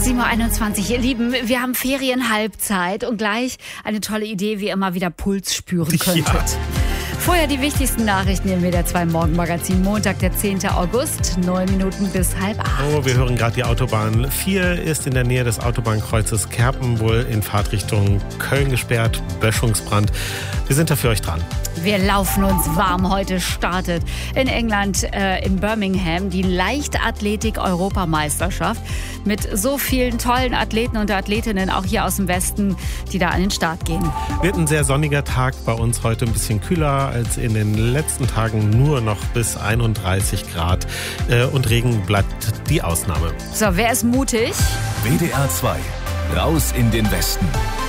7:21 Uhr. Ihr Lieben, wir haben Ferienhalbzeit und gleich eine tolle Idee, wie ihr mal wieder Puls spüren könntet. Ja. Vorher die wichtigsten Nachrichten im WDR 2 Morgenmagazin. Montag, der 10. August, 9 Minuten bis 7:30. Oh, wir hören gerade die Autobahn 4 ist in der Nähe des Autobahnkreuzes Kerpen wohl in Fahrtrichtung Köln gesperrt. Böschungsbrand. Wir sind da für euch dran. Wir laufen uns warm. Heute startet in England, in Birmingham, die Leichtathletik-Europameisterschaft mit so vielen tollen Athleten und Athletinnen, auch hier aus dem Westen, die da an den Start gehen. Wird ein sehr sonniger Tag, bei uns heute ein bisschen kühler als in den letzten Tagen, nur noch bis 31 Grad und Regen bleibt die Ausnahme. So, wer ist mutig? WDR 2, raus in den Westen.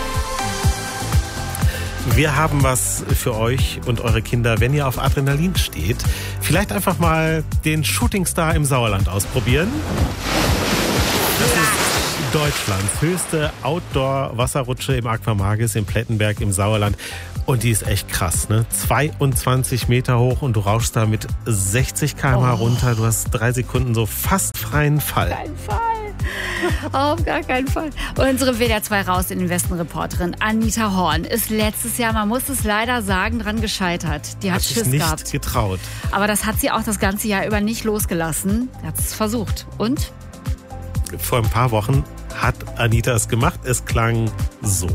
Wir haben was für euch und eure Kinder, wenn ihr auf Adrenalin steht. Vielleicht einfach mal den Shootingstar im Sauerland ausprobieren. Das ist Deutschlands höchste Outdoor-Wasserrutsche im Aquamagis in Plettenberg im Sauerland. Und die ist echt krass, ne? 22 Meter hoch und du rauschst da mit 60 km/h runter. Du hast 3 Sekunden so fast freien Fall. Kein Fall. Auf gar keinen Fall. Unsere WDR 2 raus in den Westen-Reporterin Anita Horn ist letztes Jahr, man muss es leider sagen, dran gescheitert. Die hat Schiss gehabt. Nicht getraut. Aber das hat sie auch das ganze Jahr über nicht losgelassen. Sie hat es versucht. Und? Vor ein paar Wochen hat Anita es gemacht. Es klang so.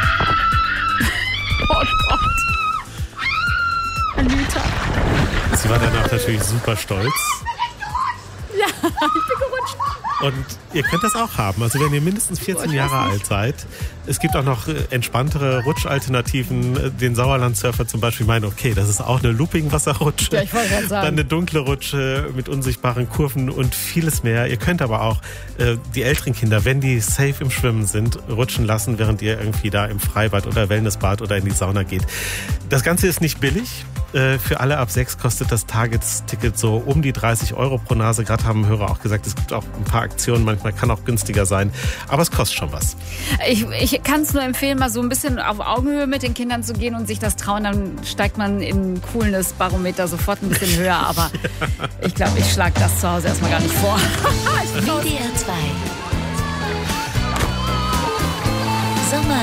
Oh Gott. Anita. Sie war danach natürlich super stolz. Ja, ich bin gerutscht. Und ihr könnt das auch haben. Also wenn ihr mindestens 14 Jahre alt seid. Es gibt auch noch entspanntere Rutschalternativen. Den Sauerlandsurfer zum Beispiel meinen, okay, das ist auch eine Looping-Wasserrutsche. Ja, ich wollte gerade sagen. Dann eine dunkle Rutsche mit unsichtbaren Kurven und vieles mehr. Ihr könnt aber auch die älteren Kinder, wenn die safe im Schwimmen sind, rutschen lassen, während ihr irgendwie da im Freibad oder Wellnessbad oder in die Sauna geht. Das Ganze ist nicht billig. Für alle ab 6 kostet das Tagesticket so um die 30 Euro pro Nase. Gerade haben Hörer auch gesagt, es gibt auch ein paar Aktionen, manchmal kann auch günstiger sein. Aber es kostet schon was. Ich kann es nur empfehlen, mal so ein bisschen auf Augenhöhe mit den Kindern zu gehen und sich das trauen. Dann steigt man im Coolness-Barometer sofort ein bisschen höher. Aber ich glaube, ich schlage das zu Hause erstmal gar nicht vor. WDR 2 Sommer